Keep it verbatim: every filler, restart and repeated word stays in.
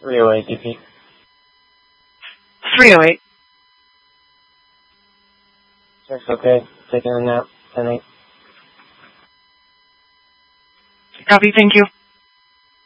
three oh eight, D P. three oh eight. Check's okay. Taking a nap. ten eight. Copy, thank you.